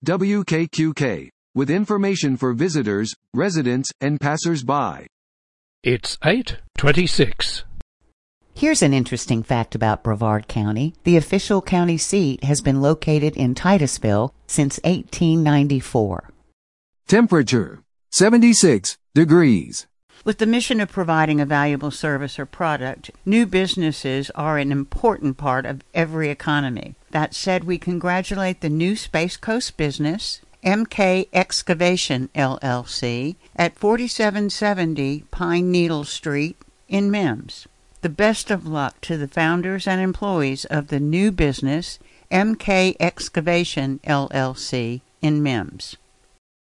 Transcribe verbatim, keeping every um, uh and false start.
W K Q K, with information for visitors, residents, and passers-by. It's eight twenty-six. Here's an interesting fact about Brevard County. The official county seat has been located in Titusville since eighteen ninety-four. Temperature, seventy-six degrees. With the mission of providing a valuable service or product, new businesses are an important part of every economy. That said, we congratulate the new Space Coast business, M K Excavation, L L C, at forty-seven seventy Pine Needle Street in Mims. The best of luck to the founders and employees of the new business, M K Excavation, L L C, in Mims.